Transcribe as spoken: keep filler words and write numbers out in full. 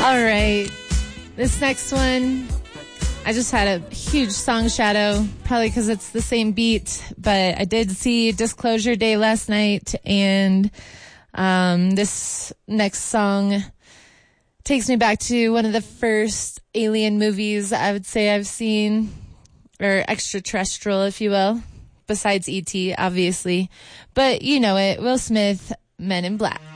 All right. This next one, I just had a huge song shadow, probably because it's the same beat, but I did see Disclosure Day last night, and um, this next song takes me back to one of the first alien movies I would say I've seen, or extraterrestrial, if you will, besides E T, obviously. But you know it, Will Smith, Men in Black.